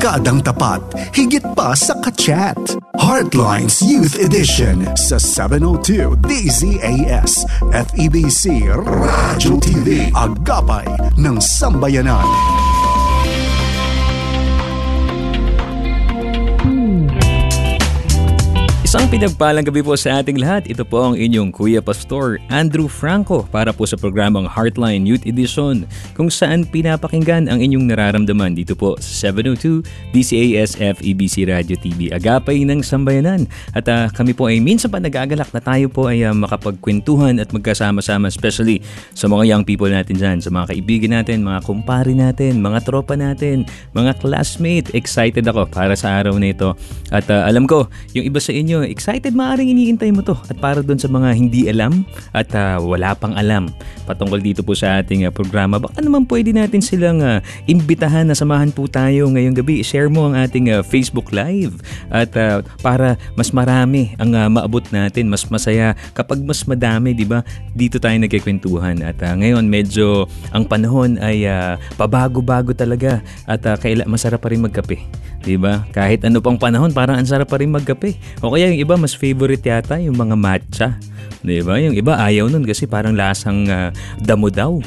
barkadang tapat, higit pa sa ka-chat. Heartlines Youth Edition sa 702 DZAS FEBC Radyo TV, Agapay ng Sambayanan. Isang pinagpalang gabi po sa ating lahat. Ito po ang inyong Kuya Pastor Andrew Franco para po sa programang Heartline Youth Edition, kung saan pinapakinggan ang inyong nararamdaman dito po sa 702 DCAS FEBC Radio TV, Agapay ng Sambayanan. At kami po ay minsan pa nagagalak na tayo po ay makapagkwentuhan at magkasama-sama, especially sa mga young people natin dyan, sa mga kaibigan natin, mga kumpare natin, mga tropa natin, mga classmate. Excited ako para sa araw na ito. At alam ko, yung iba sa inyo excited, maaaring iniintay mo to. At para doon sa mga hindi alam at wala pang alam patungkol dito po sa ating programa, baka naman pwede natin silang imbitahan na samahan po tayo ngayong gabi. Share mo ang ating Facebook Live at para mas marami ang maabot natin, mas masaya kapag mas madami, di ba? Dito tayo nagkikwentuhan. At ngayon medyo ang panahon ay pabago-bago talaga at masarap pa rin magkape. Diba? Kahit ano pang panahon, parang ang sarap pa rin magkape. O kaya yung iba, mas favorite yata yung mga matcha. Diba? Yung iba ayaw nun kasi parang lasang damo daw.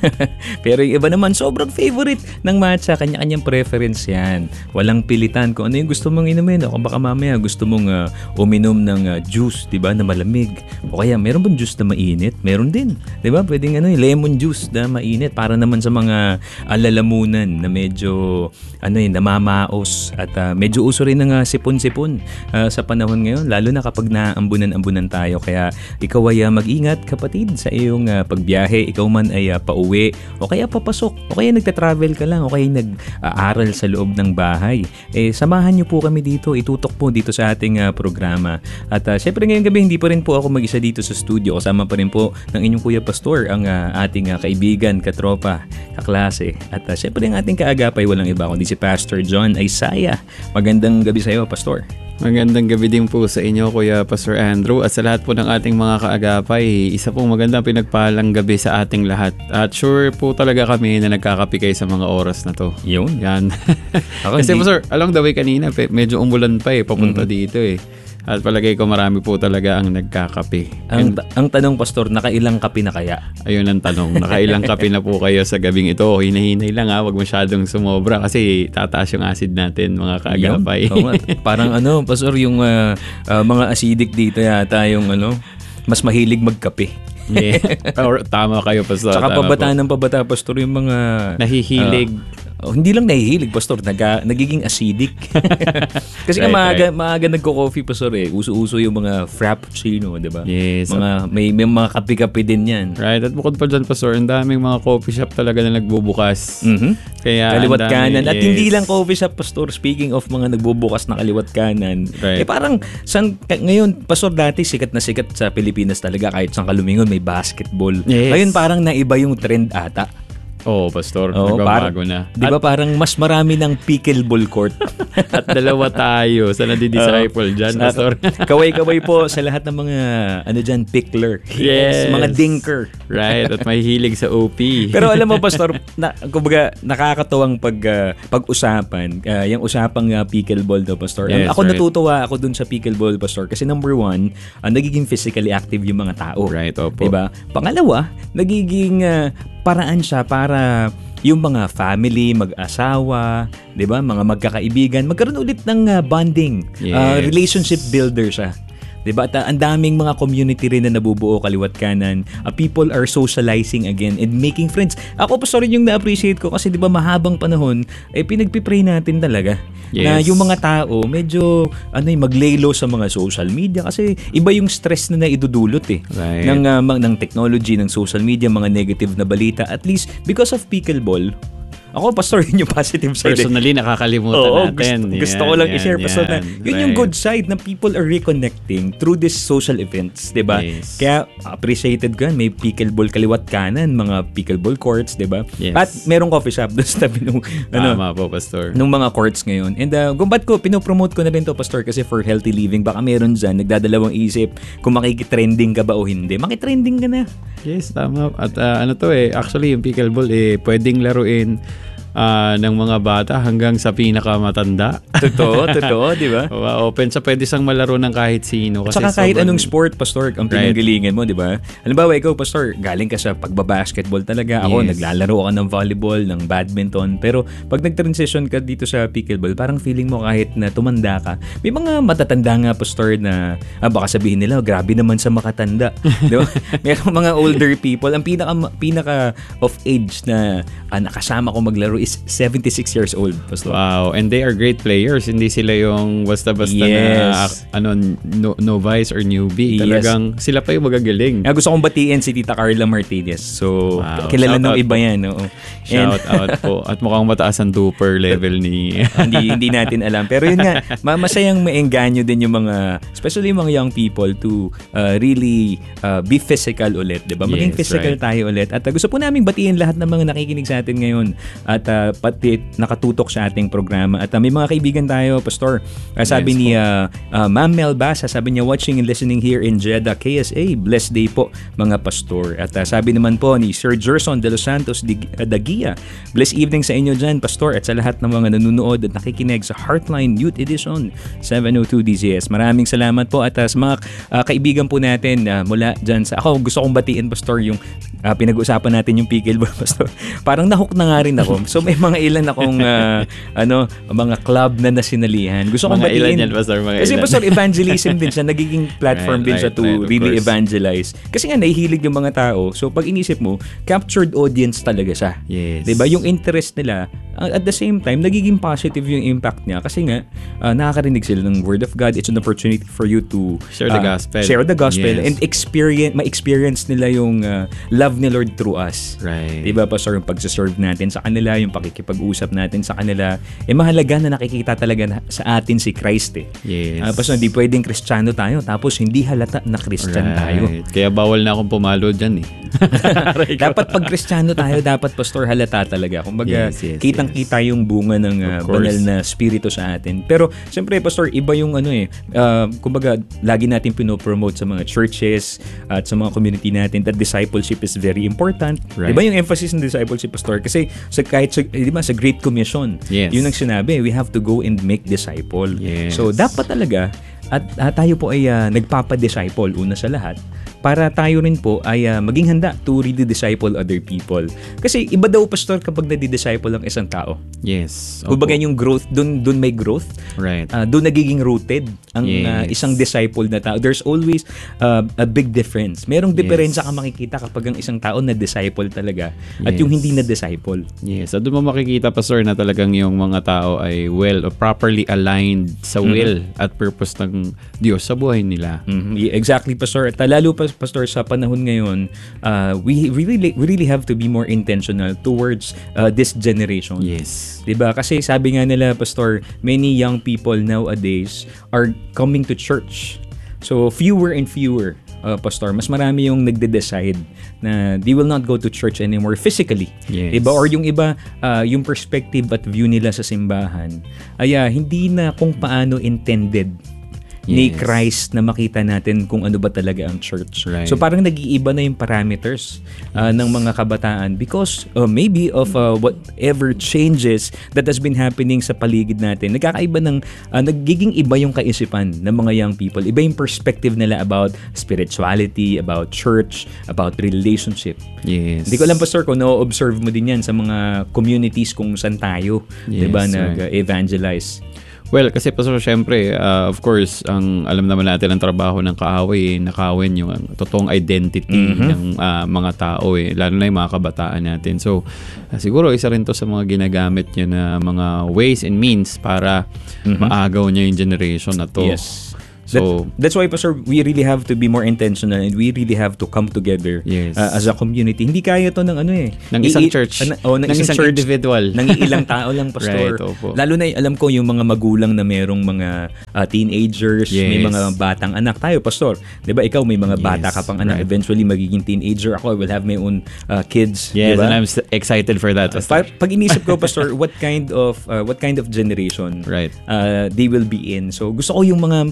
Pero yung iba naman, sobrang favorite ng matcha. Kanya-kanyang preference yan. Walang pilitan kung ano yung gusto mong inumin. O baka mamaya gusto mong uminom ng juice, diba? Na malamig. O kaya, meron bang juice na mainit? Meron din. Diba? Pwedeng lemon juice na mainit. Para naman sa mga alalamunan na medyo namamaos. At medyo uso rin ng sipon-sipon sa panahon ngayon. Lalo na kapag naambunan-ambunan tayo. Kaya ikaw ay mag-ingat, kapatid, sa iyong pagbiyahe. Ikaw man ay pauwi o kaya papasok o kaya nagta-travel ka lang o kaya nag-aaral sa loob ng bahay. Samahan niyo po kami dito, itutok po dito sa ating programa. At syempre ngayong gabi hindi pa rin po ako mag-isa dito sa studio. Kasama pa rin po ng inyong Kuya Pastor, ang ating kaibigan, katropa, kaklase. At syempre ang ating kaagapay, walang iba kundi si Pastor John Isaiah. Magandang gabi sa iyo, Pastor. Magandang gabi din po sa inyo, Kuya Pastor Andrew, at sa lahat po ng ating mga kaagapay. Isa pong magandang pinagpalang gabi sa ating lahat. At sure po talaga kami na nagkakape kayo sa mga oras na to. Yun. Yan. Kasi Pastor, along the way kanina, medyo umulan pa papunta dito At palagay ko marami po talaga ang nagkakape. Ang tanong, Pastor, nakailang kape na kaya? Ayun ang tanong. Nakailang kape na po kayo sa gabing ito? Hinahinay lang wag masyadong sumobra kasi tataas yung acid natin, mga kaagapay. Parang Pastor, yung mga acidic dito yata yung mas mahilig magkape. Yeah. Tama kayo, Pastor. Tsaka ng pabata, Pastor, yung mga nahihilig. Hindi lang nahihilig, Pastor, nagiging acidic. Kasi maaga nagko-coffee, Pastor, uso-uso yung mga frappuccino, di ba? Yes. May mga kape-kape din yan. Right. At bukod pa dyan, Pastor, ang daming mga coffee shop talaga na nagbubukas. Kaya kaliwat kanan. At hindi lang coffee shop, Pastor, speaking of mga nagbubukas na kaliwat kanan. Right. Parang ngayon, Pastor, dati sikat na sikat sa Pilipinas talaga, kahit saan kalumingon may basketball. Yes. Ngayon parang naiba yung trend ata. Oo, Pastor. Nagbabago na. Di ba parang mas marami ng pickleball court? At dalawa tayo sa nadi-disciple dyan, Pastor. Kaway-kaway po sa lahat ng mga pickler. Yes. Mga dinker. Right. At may hilig sa OP. Pero alam mo, Pastor, kumbaga nakakatuwang pag-usapan. Yung usapang pickleball daw, Pastor. Yes, ako right. natutuwa ako dun sa pickleball, Pastor. Kasi number one, nagiging physically active yung mga tao. Right, opo. Diba? Pangalawa, nagiging paraan siya para yung mga family, mag-asawa, 'di ba? Mga magkakaibigan, magkaroon ulit ng bonding, relationship builder siya. 'Di ba? At ang daming mga community rin na nabubuo kaliwat kanan. People are socializing again and making friends. Ako, Pastor, yung na-appreciate ko kasi 'di ba mahabang panahon pinagpipray natin talaga. Yes. Na yung mga tao medyo mag-lay low sa mga social media kasi iba yung stress na naidudulot right. ng technology, ng social media, mga negative na balita. At least because of pickleball, ako, Pastor, yun yung positive side. Personally, nakakalimutan natin. Gusto ko lang i-share, Pastor, na yun yung good side na people are reconnecting through these social events, diba? Yes. Kaya, appreciated ko yan. May pickleball kaliwat kanan, mga pickleball courts, diba? Yes. At merong coffee shop doon sa tabi nung, tama po, Pastor. Nung mga courts ngayon. And ba't ko, pinopromote ko na rin to, Pastor, kasi for healthy living, baka meron dyan, nagdadalawang isip kung makikitrending ka ba o hindi. Makitrending ka na. Yes, tama. At actually, yung pickleball, pwedeng laruin ng mga bata hanggang sa pinakamatanda. Totoo, di ba? Open sa pwede sang malaro ng kahit sino. Kasi At saka kahit anong sport, Pastor, ang pinanggalingan mo, di ba? Halimbawa, ikaw, Pastor, galing ka sa pagbabasketball talaga. Ako, naglalaro ako ng volleyball, ng badminton. Pero pag nag-transition ka dito sa pickleball, parang feeling mo kahit na tumanda ka, may mga matatanda nga, Pastor, na baka sabihin nila, grabe naman sa makatanda. Di ba? Merong mga older people. Ang pinaka of age na nakasama ko maglaro is 76 years old, Pastor. Wow, and they are great players. Hindi sila yung basta-basta na novice or newbie. Talagang sila pa yung magagaling. Gusto kong batiin si Tita Carla Martinez. So, kilala ng iba yan. Shout out po. At mukhang mataas ang duper level ni... hindi natin alam. Pero yun nga, masayang maengganyo din yung mga, especially yung mga young people to really be physical ulit. Diba? Maging physical tayo ulit. At gusto po namin batiin lahat ng mga nakikinig sa atin ngayon. At pati nakatutok sa ating programa. At may mga kaibigan tayo, Pastor. Sabi ni Ma'am Melbasa, sabi niya, watching and listening here in Jeddah, KSA. Blessed day po, mga Pastor. At sabi naman po ni Sir Gerson de los Santos Dagia, blessed evening sa inyo dyan, Pastor, at sa lahat ng mga nanonood at nakikinig sa Heartline Youth Edition 702 DZS. Maraming salamat po. At sa mga kaibigan po natin mula dyan sa... Ako, gusto kong batiin, Pastor, yung pinag-uusapan natin yung pickleball, Pastor. Parang nahook na nga rin ako. So may mga ilan akong mga club na nasinalihan. Gusto kong batiin. Ilan yan, Pastor? Kasi Pastor, evangelism din siya. Nagiging platform din siya to really evangelize. Kasi nga, nahihilig yung mga tao. So pag inisip mo, captured audience talaga siya. Yes. Diba? Yung interest nila, at the same time, nagiging positive yung impact niya. Kasi nga, nakakarinig sila ng Word of God. It's an opportunity for you to share the gospel. Share the gospel and ma-experience nila yung love ni Lord through us. Right. Diba, Pastor, yung pagsaserve natin sa kanila, yung pakikipag-usap natin sa kanila, mahalaga na nakikita talaga sa atin si Christ eh. Yes. Pastor, hindi pwedeng Kristiyano tayo tapos hindi halata na Christian tayo. Kaya bawal na akong pumalo dyan eh. Dapat pag Kristiyano tayo, dapat, Pastor, halata talaga. Kumbaga, kitang-kita yung bunga ng banal na spirito sa atin. Pero, siyempre, Pastor, iba yung kumbaga, lagi natin pinopromote sa mga churches at sa mga community natin that discipleship is very important. Right. Diba yung emphasis ng discipleship, Pastor? Kasi diba, sa Great Commission, yun ang sinabi, we have to go and make disciple. Yes. So, dapat talaga, at tayo po ay nagpapadisciple una sa lahat para tayo rin po ay maging handa to really disciple other people. Kasi iba daw, Pastor, kapag nadi-disciple ang isang tao. Yes. Kumbaga yung growth, dun may growth. Right. Dun nagiging rooted ang isang disciple na tao. There's always a big difference. Merong diferensya ka makikita kapag ang isang tao na-disciple talaga at yung hindi na-disciple. Yes. At doon mo makikita, Pastor, na talagang yung mga tao ay properly aligned sa will at purpose ng Diyos sa buhay nila. Exactly, Pastor. At lalo pa, Pastor, sa panahon ngayon, we really have to be more intentional towards this generation. Yes. Diba? Kasi sabi nga nila, Pastor, many young people nowadays are coming to church. So, fewer and fewer, Pastor. Mas marami yung nagde-decide na they will not go to church anymore physically. Yes. Diba? Or yung iba, yung perspective at view nila sa simbahan, ay hindi na kung paano intended ni Christ na makita natin kung ano ba talaga ang church. Right. So parang nag-iiba na yung parameters ng mga kabataan because maybe of whatever changes that has been happening sa paligid natin. Nagkakaiba nagiging iba yung kaisipan ng mga young people. Iba yung perspective nila about spirituality, about church, about relationship. Yes. Hindi ko alam, Pastor, kung na-observe mo din yan sa mga communities kung saan tayo, diba, nag-evangelize. Well, kasi Pastor, syempre, of course, ang alam naman natin ang trabaho ng kaaway, nakawin yung totoong identity ng mga tao lalo na yung mga kabataan natin. So, siguro isa rin to sa mga ginagamit niya na mga ways and means para maagaw niya yung generation na to. Yes. So that's why, Pastor, we really have to be more intentional and we really have to come together as a community. Hindi kaya to ng ng isang church. Ng isang church, individual. Ng ilang tao lang, Pastor. Right, opo. Lalo na alam ko yung mga magulang na merong mga teenagers, may mga batang anak tayo, Pastor. 'Di ba ikaw may mga bata ka pang anak, eventually magiging teenager ako, I will have my own kids, yes, diba? And I'm excited for that. Pag inisip ko, Pastor, what kind of generation they will be in. So gusto ko yung mga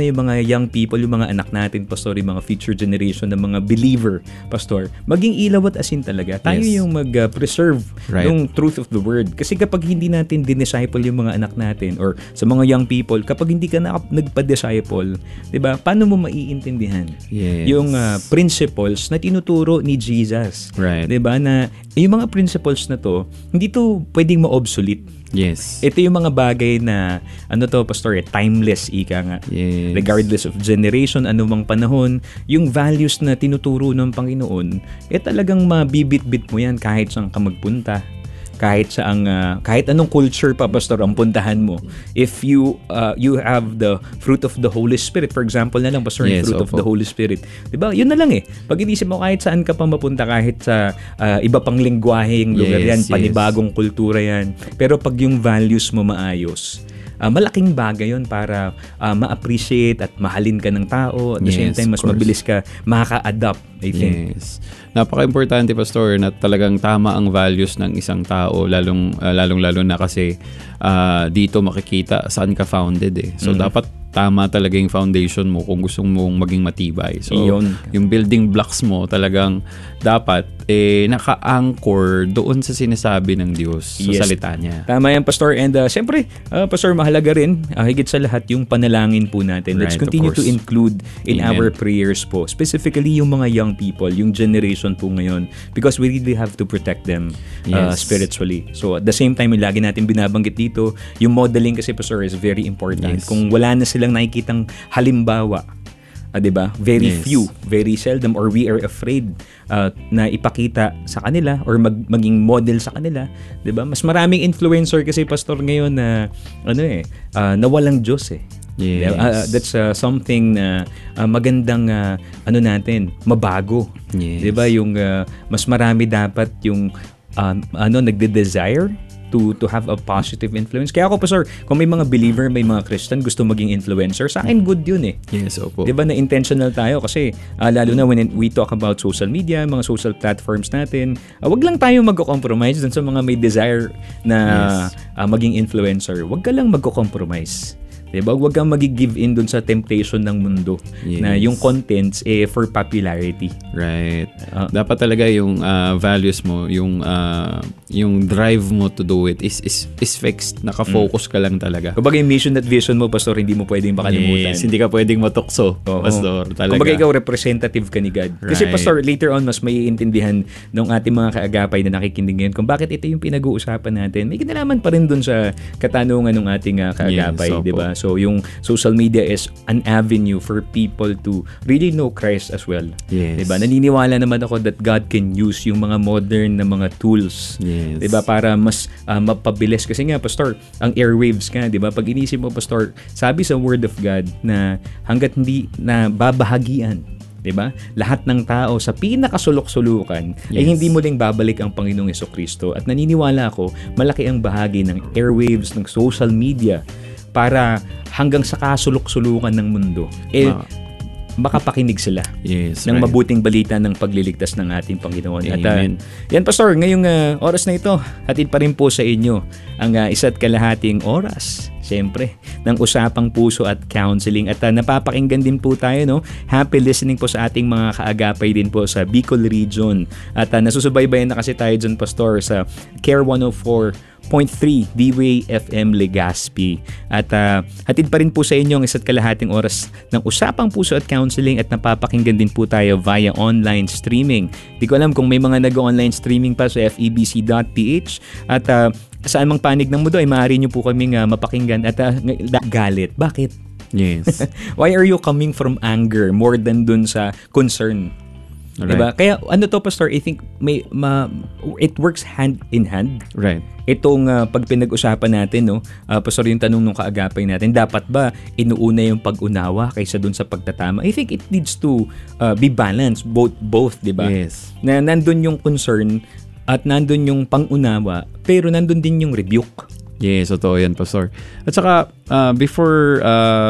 na yung mga young people, yung mga anak natin, Pastor, yung mga future generation ng mga believer, Pastor, maging ilaw at asin talaga. Tayo yung mag-preserve yung truth of the word. Kasi kapag hindi natin dinisciple yung mga anak natin or sa mga young people, kapag hindi ka nagpa-disciple, diba, paano mo maiintindihan yung principles na tinuturo ni Jesus? Diba, na yung mga principles na to, hindi to pwedeng ma-obsolete. Ito yung mga bagay na, Pastor, timeless, ika nga. Regardless of generation, anumang panahon, yung values na tinuturo ng Panginoon, talagang mabibit-bit mo yan kahit saan ka magpunta. Kahit anong culture pa, Pastor, ang puntahan mo. If you have the fruit of the Holy Spirit, for example na lang, Pastor, yung fruit of the Holy Spirit. Diba? Yun na lang Pag inisip mo, kahit saan ka pa mapunta, kahit sa iba pang lengguwaheng lugar yan, panibagong kultura yan. Pero pag yung values mo maayos, malaking bagay yun para ma-appreciate at mahalin ka ng tao. At the same time, mas mabilis ka makaka-adapt, I think. Napaka-importante, Pastor, na talagang tama ang values ng isang tao, lalong-lalo na kasi dito makikita saan ka founded So, dapat tama talaga yung foundation mo kung gusto mong maging matibay. So, yung building blocks mo talagang dapat naka-anchor doon sa sinasabi ng Diyos sa salita niya. Tama yan, Pastor. And siyempre, Pastor, mahalaga rin, higit sa lahat, yung panalangin po natin. Let's continue to include in our prayers po, specifically yung mga young people, yung generation po ngayon, because we really have to protect them spiritually. So, at the same time, lagi natin binabanggit dito, yung modeling kasi, Pastor, is very important. Kung wala na silang nakikitang halimbawa, diba? Very few, very seldom, or we are afraid na ipakita sa kanila or maging model sa kanila, diba? Mas maraming influencer kasi, Pastor, ngayon na na walang Diyos that's something na magandang natin, mabago. Diba? Yung mas marami dapat yung nagde-desire to have a positive influence. Kaya ako, Pastor, kung may mga believer, may mga Christian gusto maging influencer, sa akin good yun Diba, na intentional tayo kasi lalo na when we talk about social media, mga social platforms natin, wag lang tayo magko-compromise dun sa mga may desire na maging influencer. Wag ka lang magko-compromise. Diba? Huwag kang mag-give in dun sa temptation ng mundo na yung contents for popularity. Dapat talaga yung values mo, yung drive mo to do it is fixed. Naka-focus ka lang talaga. Kumbaga yung mission at vision mo, Pastor, hindi mo pwedeng makalimutan. Hindi ka pwedeng matukso, Pastor. Talaga. Kumbaga ikaw representative ka ni God. Kasi, Pastor, later on, mas maiintindihan ng ating mga kaagapay na nakikinig ngayon kung bakit ito yung pinag-uusapan natin. May kinalaman pa rin dun sa katanungan ng ating kaagapay, diba? So, yung social media is an avenue for people to really know Christ as well. Diba? Naniniwala naman ako that God can use yung mga modern na mga tools. Diba? Para mas mapabilis. Kasi nga, Pastor, ang airwaves ka, diba? Pag inisip mo, Pastor, sabi sa Word of God na hanggat hindi na babahagian, diba? Lahat ng tao sa pinakasulok-sulukan ay hindi muling babalik ang Panginoong Jesucristo. At naniniwala ako, malaki ang bahagi ng airwaves, ng social media para hanggang sa kasulok-sulukan ng mundo, makapakinig sila ng mabuting balita ng pagliligtas ng ating Panginoon. Amen. At yan, Pastor, ngayong oras na ito, hatid pa rin po sa inyo ang 1.5 oras, siyempre, ng Usapang Puso at Counseling. At napapakinggan din po tayo, happy listening po sa ating mga kaagapay din po sa Bicol Region. At nasusubaybayan na kasi tayo dyan, Pastor, sa Care 104.3 D-Way FM Legazpi. At hatid pa rin po sa inyo ang 1.5 oras ng Usapang Puso at Counseling at napapakinggan din po tayo via online streaming. Di ko alam kung may mga nag-online streaming pa sa febc.ph at saan mang panig ng mundo ay maaari nyo po kaming mapakinggan at galit. Bakit? Why are you coming from anger more than dun sa concern? Diba? Kaya Pastor, I think it works hand in hand. Itong pag pinag-usapan natin, Pastor, yung tanong ng kaagapay natin, dapat ba inuuna yung pag-unawa kaysa dun sa pagtatama? I think it needs to be balanced, both, diba? Na nandun yung concern at nandun yung pang-unawa, pero nandun din yung rebuke. Totoo yan, Pastor. At saka, before